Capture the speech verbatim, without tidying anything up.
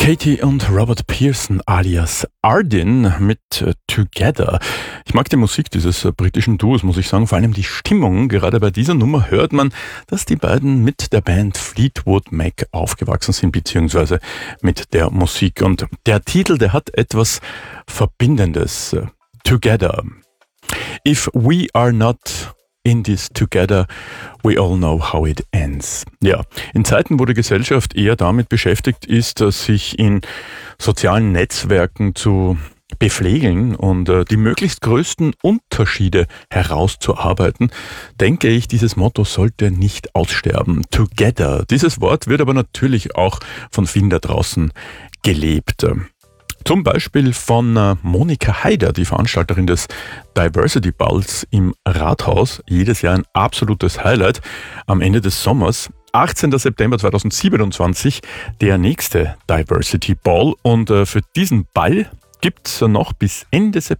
Katie und Robert Pearson alias Ardyn mit äh, Together. Ich mag die Musik dieses äh, britischen Duos, muss ich sagen, vor allem die Stimmung. Gerade bei dieser Nummer hört man, dass die beiden mit der Band Fleetwood Mac aufgewachsen sind, beziehungsweise mit der Musik. Und der Titel, der hat etwas Verbindendes. Äh, Together. If we are not in this together, we all know how it ends. Ja, in Zeiten, wo die Gesellschaft eher damit beschäftigt ist, sich in sozialen Netzwerken zu beflegeln und äh, die möglichst größten Unterschiede herauszuarbeiten, denke ich, dieses Motto sollte nicht aussterben. Together. Dieses Wort wird aber natürlich auch von vielen da draußen gelebt. Zum Beispiel von äh, Monika Haider, die Veranstalterin des Diversity Balls im Rathaus. Jedes Jahr ein absolutes Highlight am Ende des Sommers. achtzehnten September zweitausendsiebenundzwanzig, der nächste Diversity Ball. Und äh, für diesen Ball gibt es noch bis Ende September